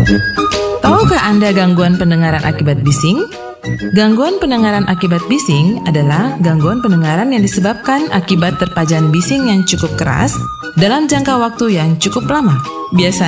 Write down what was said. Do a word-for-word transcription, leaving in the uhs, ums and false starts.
Tahukah Anda gangguan pendengaran akibat bising? Gangguan pendengaran akibat bising adalah gangguan pendengaran yang disebabkan akibat terpajan bising yang cukup keras dalam jangka waktu yang cukup lama. Biasanya